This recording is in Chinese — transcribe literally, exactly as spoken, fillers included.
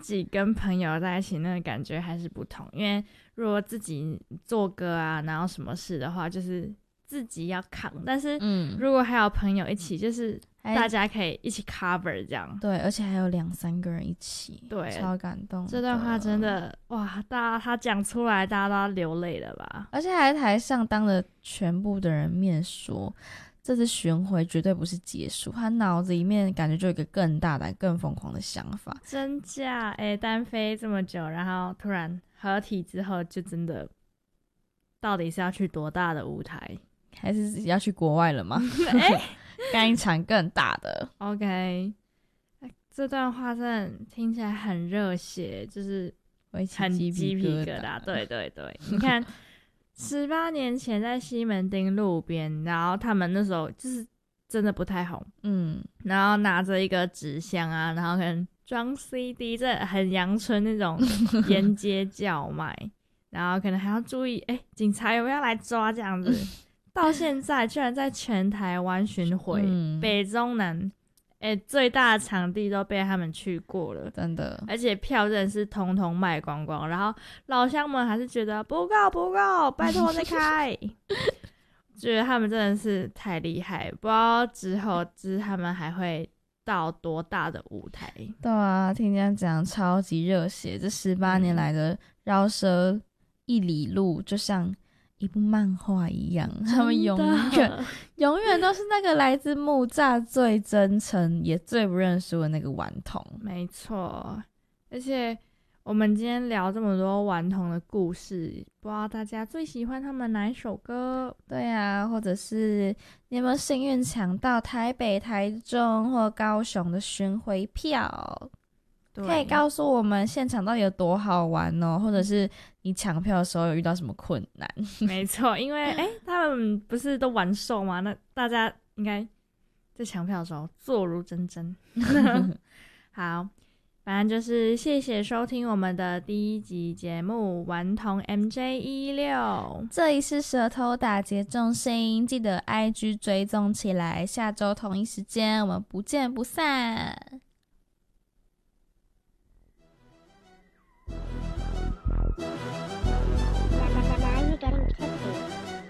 己跟朋友在一起那个感觉还是不同，因为如果自己做歌啊，然后什么事的话，就是自己要扛，但是如果还有朋友一起，就是大家可以一起 cover 这样。 对，而且还有两三个人一起， 对， 超感动的。 这段话真的哇，大家他讲出来，大家都要流泪了吧？ 而且还在台上当着全部的人面说，这次巡回绝对不是结束，他脑子里面感觉就有一个更大胆、更疯狂的想法。 真假？哎、欸，单飞这么久，然后突然合体之后，就真的到底是要去多大的舞台？ 还是要去国外了吗？欸、干一场更大的。 OK， 这段话真的听起来很热血，就是很鸡皮疙瘩。对对对，你看，十八年前在西门町路边，然后他们那时候就是真的不太红，嗯，然后拿着一个纸箱啊，然后可能装 C D， 这很阳春那种沿街叫卖，然后可能还要注意，哎、欸，警察有没有要来抓这样子。到现在居然在全台湾巡回、嗯、北中南、欸、最大的场地都被他们去过了， 真的， 而且票真的是通通卖光光，然后老乡们还是觉得不够不够，拜托再开觉得他们真的是太厉害，不知道之后就是他们还会到多大的舞台。 对啊，听人家讲超级热血，这十八年来的饶舌一里路就像一部漫画一样，他们永远永远都是那个来自木栅最真诚也最不认输的那个顽童。 没错，而且我们今天聊这么多顽童的故事，不知道大家最喜欢他们哪一首歌？ 对啊，或者是你有没有幸运抢到台北、台中或高雄的巡回票？可以告诉我们现场到底有多好玩哦，或者是你抢票的时候有遇到什么困难？ 没错，因为哎、欸，他们不是都完售吗？那大家应该在抢票的时候坐如针针。好，反正就是谢谢收听我们的第一集节目《顽童 M J 一六》， 这里是舌头打结重心，记得 I G 追踪起来，下周同一时间我们不见不散。Thank you.